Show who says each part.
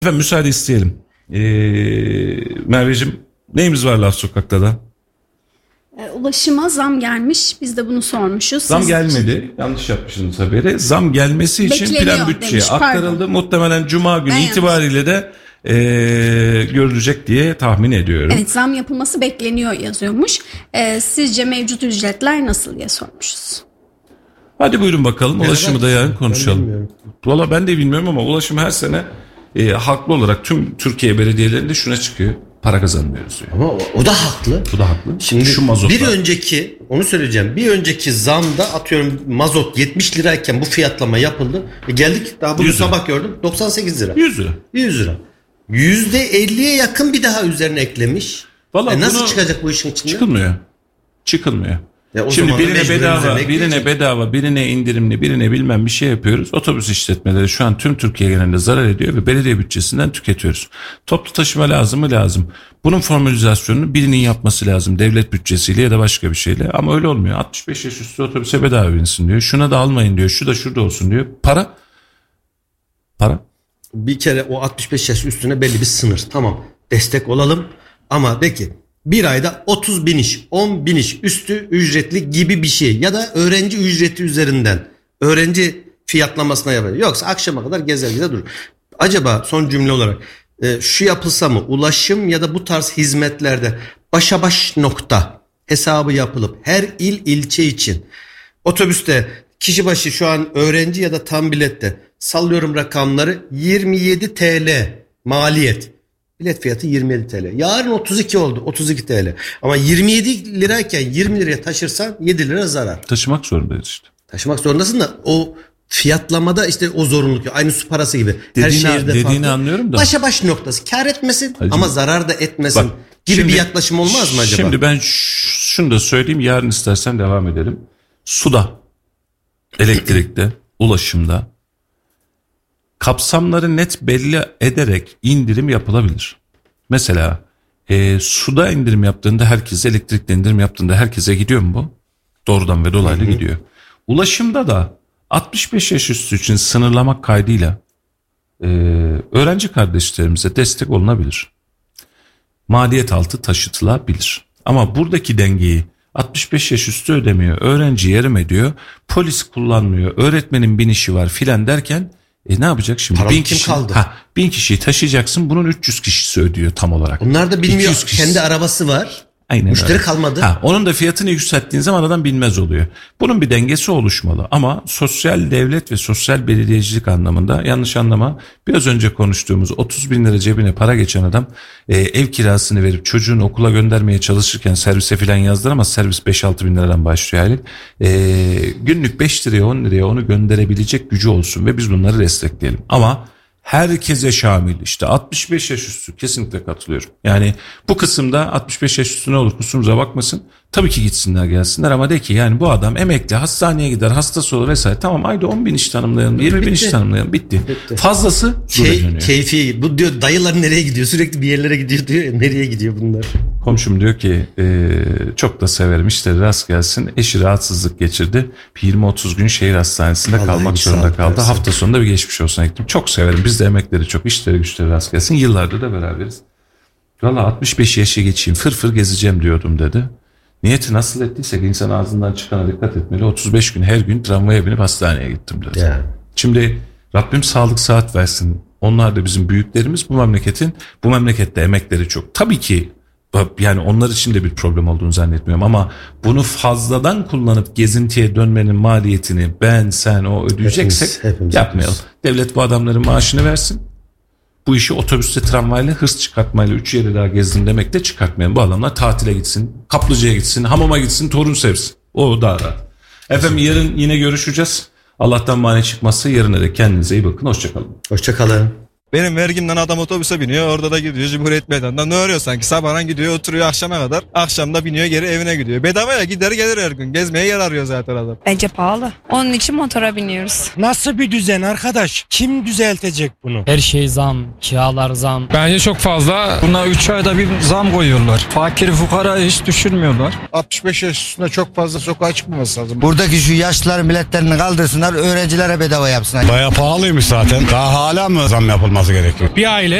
Speaker 1: Efendim müsaade isteyelim. Merveciğim, neyimiz var Laf Sokak'ta da?
Speaker 2: Ulaşıma zam gelmiş. Biz de bunu sormuşuz.
Speaker 1: Zam gelmedi. Yanlış yapmışsınız haberi. Zam gelmesi için plan bütçeye
Speaker 2: demiş,
Speaker 1: aktarıldı. Muhtemelen Cuma günü itibariyle de görülecek diye tahmin ediyorum.
Speaker 2: Evet, zam yapılması bekleniyor yazıyormuş. Sizce mevcut ücretler nasıl diye sormuşuz.
Speaker 1: Hadi buyurun bakalım. Ulaşımı da yarın konuşalım. Valla ben de bilmiyorum ama ulaşım her sene haklı olarak tüm Türkiye belediyelerinde şuna çıkıyor. Para kazanmıyoruz diyor.
Speaker 3: Ama o da haklı.
Speaker 1: Bu da haklı.
Speaker 3: Şimdi
Speaker 1: şu mazotlar.
Speaker 3: bir önceki, onu söyleyeceğim. Bir önceki zamda atıyorum mazot 70 lirayken bu fiyatlama yapıldı. Geldik daha bugün sabah gördüm 98 lira.
Speaker 1: 100 lira.
Speaker 3: 100 lira. %50'ye yakın bir daha üzerine eklemiş.
Speaker 1: Vallahi
Speaker 3: nasıl çıkacak bu işin içinden?
Speaker 1: Çıkılmıyor.
Speaker 3: Ya
Speaker 1: şimdi birine bedava, birine indirimli, birine bilmem bir şey yapıyoruz. Otobüs işletmeleri şu an tüm Türkiye genelinde zarar ediyor ve belediye bütçesinden tüketiyoruz. Toplu taşıma lazım mı? Lazım. Bunun formülizasyonunu birinin yapması lazım. Devlet bütçesiyle ya da başka bir şeyle. Ama öyle olmuyor. 65 yaş üstü otobüse bedava binsin diyor. Şuna da almayın diyor. Şu da şurada olsun diyor. Para.
Speaker 3: Bir kere o 65 yaş üstüne belli bir sınır. Tamam, destek olalım ama peki bir ayda 30 biniş, 10 biniş üstü ücretli gibi bir şey ya da öğrenci ücreti üzerinden öğrenci fiyatlamasına yapıyor. Yoksa akşama kadar gezer durur. Acaba son cümle olarak şu yapılsa mı, ulaşım ya da bu tarz hizmetlerde başa baş nokta hesabı yapılıp her ilçe için otobüste kişi başı şu an öğrenci ya da tam bilette sallıyorum rakamları 27 TL maliyet. Bilet fiyatı 27 TL. Yarın 32 oldu. 32 TL. Ama 27 lirayken 20 liraya taşırsan 7 lira zarar.
Speaker 1: Taşımak zorundayız işte.
Speaker 3: Taşımak zorundasın da o fiyatlamada işte o zorunluluk. Aynı su parası gibi. Her şehirde
Speaker 1: dediğini
Speaker 3: farklı.
Speaker 1: Anlıyorum da.
Speaker 3: Başa baş noktası. Kar etmesin ama zarar da etmesin gibi
Speaker 1: şimdi,
Speaker 3: bir yaklaşım olmaz mı acaba?
Speaker 1: Şimdi ben şunu da söyleyeyim. Yarın istersen devam edelim. Suda, elektrikte, ulaşımda kapsamları net belli ederek indirim yapılabilir. Mesela suda indirim yaptığında herkese, elektrikte indirim yaptığında herkese gidiyor mu bu? Doğrudan ve dolaylı gidiyor. Ulaşımda da 65 yaş üstü için sınırlamak kaydıyla öğrenci kardeşlerimize destek olunabilir. Maliyet altı taşıtılabilir. Ama buradaki dengeyi 65 yaş üstü ödemiyor, öğrenci yarım ediyor, polis kullanmıyor, öğretmenin binişi var filan derken ne yapacak şimdi?
Speaker 3: Paralı
Speaker 1: 1000
Speaker 3: kim
Speaker 1: kişi
Speaker 3: kaldı?
Speaker 1: 1000 kişiyi taşıyacaksın. Bunun 300 kişisi ödüyor tam olarak.
Speaker 3: Onlar da bilmiyor.
Speaker 1: Kendi
Speaker 3: Kendi arabası var.
Speaker 1: Aynen
Speaker 3: müşteri
Speaker 1: öyle.
Speaker 3: kalmadı.
Speaker 1: Onun da fiyatını yükselttiğin zaman adam bilmez oluyor. Bunun bir dengesi oluşmalı. Ama sosyal devlet ve sosyal belediyecilik anlamında yanlış anlama. Biraz önce konuştuğumuz 30 bin lira cebine para geçen adam ev kirasını verip çocuğunu okula göndermeye çalışırken servise filan yazdıramaz. Servis 5-6 bin liradan başlıyor aylık. Günlük 5 liraya 10 liraya onu gönderebilecek gücü olsun ve biz bunları destekleyelim. Ama herkese şamil, işte 65 yaş üstü, kesinlikle katılıyorum. Yani bu kısımda 65 yaş üstü ne olur kusurumuza bakmasın. Tabii ki gitsinler gelsinler ama de ki yani bu adam emekli, hastaneye gider, hastası olur vesaire. Tamam, ayda 10 bin iş tanımlayalım, 20 bin iş tanımlayalım, bitti. Fazlası dönüyor.
Speaker 3: Keyfi, bu diyor dayılar nereye gidiyor, sürekli bir yerlere gidiyor diyor. Nereye gidiyor bunlar?
Speaker 1: Komşum diyor ki çok da severim, işleri rast gelsin. Eşi rahatsızlık geçirdi. 20-30 gün şehir hastanesinde
Speaker 3: Allah
Speaker 1: kalmak zorunda kaldı.
Speaker 3: versin.
Speaker 1: Hafta sonunda bir geçmiş olsun gittim. Çok severim, biz de emekleri çok, işleri güçleri rast gelsin. Yıllardır da beraberiz. Valla 65 yaşa geçeyim, fır gezeceğim diyordum dedi. Niyeti nasıl ettiysek insan ağzından çıkana dikkat etmeli. 35 gün her gün tramvaya binip hastaneye gittim dedi.
Speaker 3: Yani.
Speaker 1: Şimdi Rabbim sağlık saat versin. Onlar da bizim büyüklerimiz, bu memlekette emekleri çok. Tabii ki yani onlar için de bir problem olduğunu zannetmiyorum ama bunu fazladan kullanıp gezintiye dönmenin maliyetini sen o ödeyeceksek
Speaker 3: hepimiz
Speaker 1: yapmayalım. Devlet bu adamların maaşını versin. Bu işi otobüste, tramvayla, hırs çıkartmayla 3 yere daha gezdim demekle çıkartmayalım. Bu adamlar tatile gitsin, kaplıcaya gitsin, hamama gitsin, torun sevsin. O daha rahat. Efendim yarın yine görüşeceğiz. Allah'tan mani çıkmazsa yarına da kendinize iyi bakın. Hoşçakalın.
Speaker 3: Hoşçakalın.
Speaker 4: Benim vergimden adam otobüse biniyor, orada da gidiyor Cumhuriyet Meydanı'ndan. Ne arıyor sanki? Sabahdan gidiyor, oturuyor akşama kadar. Akşamda biniyor, geri evine gidiyor. Bedavaya gider gelir her gün. Gezmeye yer arıyor zaten adam.
Speaker 5: Bence pahalı. Onun için motora biniyoruz.
Speaker 6: Nasıl bir düzen arkadaş? Kim düzeltecek bunu?
Speaker 7: Her şey zam, kiralar zam.
Speaker 8: Bence çok fazla. Buna 3 ayda bir zam koyuyorlar. Fakir fukara hiç düşünmüyorlar.
Speaker 9: 65 yaş üstünde çok fazla sokağa çıkmaması lazım.
Speaker 10: Buradaki şu yaşlıların biletlerini kaldırsınlar, öğrencilere bedava yapsınlar.
Speaker 9: Baya pahalıymış zaten. Daha hala mı zam yapılmadı? olması gerekiyor. Bir aile